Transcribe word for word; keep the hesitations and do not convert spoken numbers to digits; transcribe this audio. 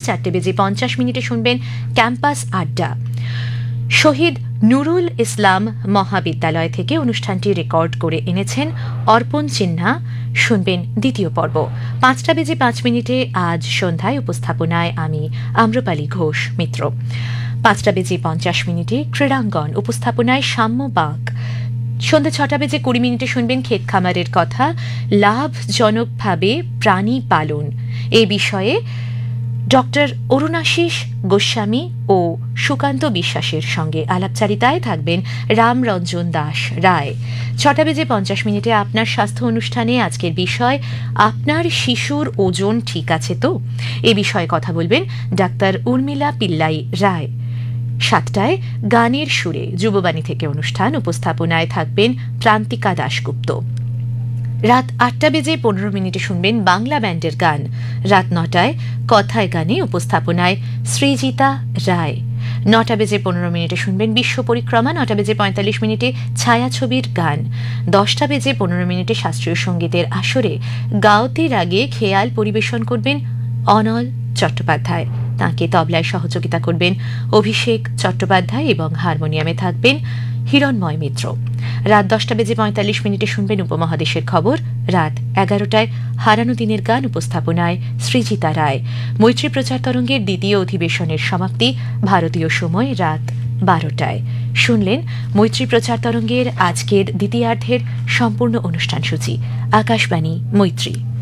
চারটে বেজে পঞ্চাশ মিনিটে শুনবেন ক্যাম্পাস আড্ডা। শহীদ নুরুল ইসলাম মহাবিদ্যালয় থেকে অনুষ্ঠানটি রেকর্ড করে এনেছেন অর্পণ সিনহা, শুনবেন দ্বিতীয় পর্ব। পাঁচটা বেজে পাঁচ মিনিটে আজ সন্ধ্যায় উপস্থাপনায় আমি আম্রপালি ঘোষ মিত্র। পাঁচটা বেজে পঞ্চাশ মিনিটে ক্রীড়াঙ্গন, উপস্থাপনায় সাম্য বাগ। সন্ধ্যে ছটা বেজে কুড়ি মিনিটে শুনবেন ক্ষেত খামারের কথা, লাভজনকভাবে প্রাণী পালন এ বিষয়ে ডক্টর অরুণাশিস গোস্বামী ও সুকান্ত বিশ্বাসের সঙ্গে আলাপচারিতায় থাকবেন রামরঞ্জন দাস রায়। ছটা বেজে পঞ্চাশ মিনিটে আপনার স্বাস্থ্য অনুষ্ঠানে আজকের বিষয় আপনার শিশুর ওজন ঠিক আছে তো, এ বিষয়ে কথা বলবেন ডাক্তার উর্মিলা পিল্লাই রায়। সাতটায় গানের সুরে যুববাণী থেকে অনুষ্ঠান, উপস্থাপনায় থাকবেন প্রান্তিকা দাশগুপ্ত। রাত আটটা বেজে পনেরো মিনিটে শুনবেন বাংলা ব্যান্ডের গান। রাত নটায় কথায় গানে, উপস্থাপনায় সৃজিতা রায়। নটা বেজে পনেরো মিনিটে শুনবেন বিশ্ব পরিক্রমা। নটা বেজে পঁয়তাল্লিশ মিনিটে ছায়াছবির গান। দশটা বেজে পনেরো মিনিটে শাস্ত্রীয় সঙ্গীতের আসরে গাওতে রাগে খেয়াল পরিবেশন করবেন অনল চট্টোপাধ্যায়। তাঁকে তবলায় সহযোগিতা করবেন অভিষেক চট্টোপাধ্যায় এবং হারমোনিয়ামে থাকবেন হিরণময় মিত্র। রাত দশটা বেজে পঁয়তাল্লিশ মিনিটে শুনবেন উপমহাদেশের খবর। রাত এগারোটায় হারানো দিনের গান, উপস্থাপনায় সৃজিতা রায়। মৈত্রী প্রচার তরঙ্গের দ্বিতীয় অধিবেশনের সমাপ্তি ভারতীয় সময় রাত বারোটায়। শুনলেন মৈত্রী প্রচার তরঙ্গের আজকের দ্বিতীয়ার্ধের সম্পূর্ণ অনুষ্ঠানসূচি। আকাশবাণী মৈত্রী।